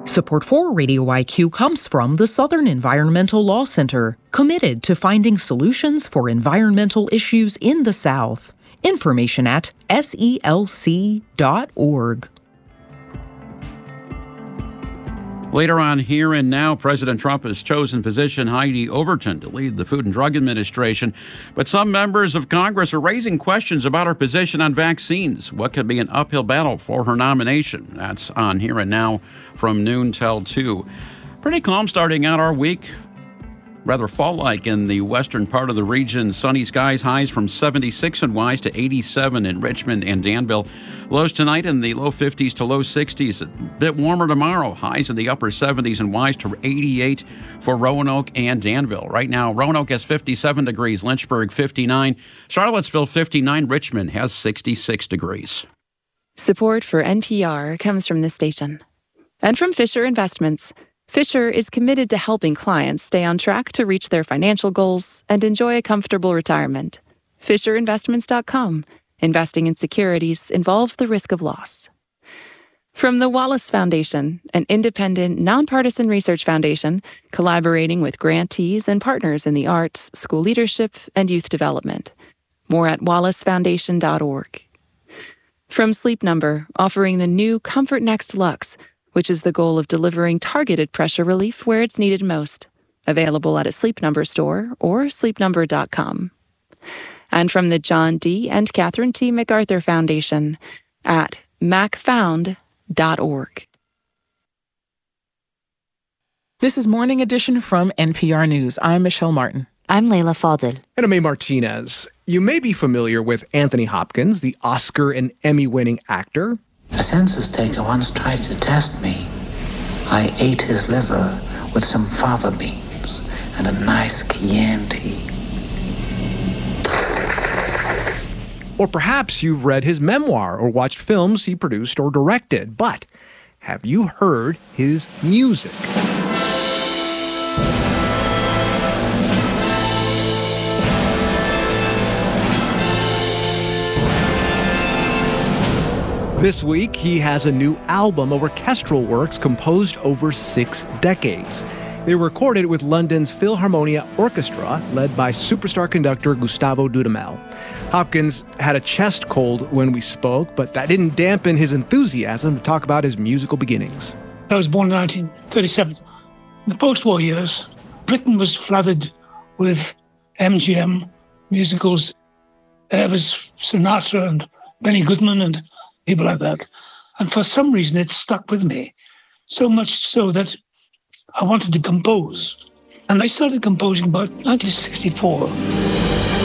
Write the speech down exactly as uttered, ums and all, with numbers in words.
Support for Radio I Q comes from the Southern Environmental Law Center, committed to finding solutions for environmental issues in the South. Information at S E L C dot org. Later on Here and Now, President Trump has chosen physician Heidi Overton to lead the Food and Drug Administration. But some members of Congress are raising questions about her position on vaccines. What could be an uphill battle for her nomination? That's on Here and Now from noon till two. Pretty calm starting out our week. Rather fall-like in the western part of the region. Sunny skies, highs from seventy-six in Wise to eighty-seven in Richmond and Danville. Lows tonight in the low fifties to low sixties. A bit warmer tomorrow. Highs in the upper seventies in Wise to eighty-eight for Roanoke and Danville. Right now, Roanoke has fifty-seven degrees, Lynchburg fifty-nine, Charlottesville fifty-nine, Richmond has sixty-six degrees. Support for N P R comes from this station and from Fisher Investments. Fisher is committed to helping clients stay on track to reach their financial goals and enjoy a comfortable retirement. Fisher Investments dot com. Investing in securities involves the risk of loss. From the Wallace Foundation, an independent, nonpartisan research foundation collaborating with grantees and partners in the arts, school leadership, and youth development. More at wallace foundation dot org. From Sleep Number, offering the new Comfort Next Luxe, which is the goal of delivering targeted pressure relief where it's needed most. Available at a Sleep Number store or sleep number dot com. And from the John D. and Catherine T. MacArthur Foundation at mac found dot org. This is Morning Edition from N P R News. I'm Michelle Martin. I'm Leila Fadel. And I'm May Martinez. You may be familiar with Anthony Hopkins, the Oscar and Emmy-winning actor. A census taker once tried to test me. I ate his liver with some fava beans and a nice Chianti. Or perhaps you've read his memoir or watched films he produced or directed. But have you heard his music? This week, he has a new album of orchestral works composed over six decades. They were recorded with London's Philharmonia Orchestra, led by superstar conductor Gustavo Dudamel. Hopkins had a chest cold when we spoke, but that didn't dampen his enthusiasm to talk about his musical beginnings. I was born in nineteen thirty-seven. In the post-war years, Britain was flooded with M G M musicals. There was Sinatra and Benny Goodman and people like that. And for some reason, it stuck with me. So much so that I wanted to compose. And I started composing about nineteen sixty-four.